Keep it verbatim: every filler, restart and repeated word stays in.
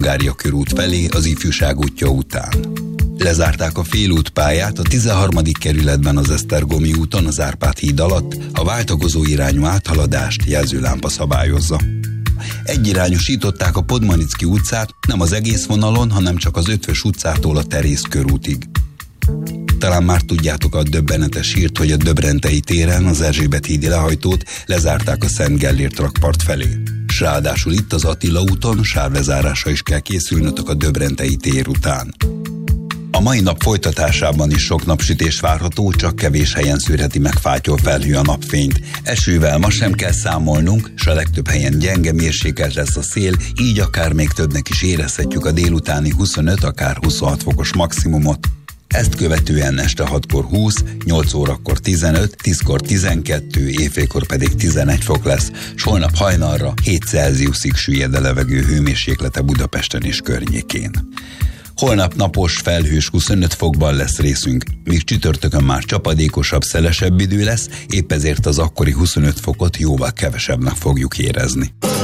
Hungária körút felé az Ifjúság útja után. Lezárták a félútpályát a tizenharmadik kerületben az Esztergomi úton az Árpád híd alatt, a váltakozó irányú áthaladást jelzőlámpa szabályozza. Egyirányosították a Podmanicki utcát nem az egész vonalon, hanem csak az Ötvös utcától a Terész körútig. Talán már tudjátok a döbbenetes hírt, hogy a Döbrentei téren az Erzsébet hídi lehajtót lezárták a Szent Gellért rakpart felé. S ráadásul itt az Attila úton sávlezárásra is kell készülnötök a Döbrentei tér után. A mai nap folytatásában is sok napsütés várható, csak kevés helyen szűrheti meg fátyol felhő a napfényt. Esővel ma sem kell számolnunk, s a legtöbb helyen gyenge mérsékelt lesz a szél, így akár még többnek is érezhetjük a délutáni huszonöt, akár huszonhat fokos maximumot. Ezt követően este hatkor húsz, nyolc órakor tizenöt, tízkor tizenkettő, éjfélkor pedig tizenegy fok lesz, s holnap hajnalra hét Celsiusig süllyed a levegő hőmérséklete Budapesten és környékén. Holnap napos, felhős huszonöt fokban lesz részünk, míg csütörtökön már csapadékosabb, szelesebb idő lesz, épp ezért az akkori huszonöt fokot jóval kevesebbnek fogjuk érezni.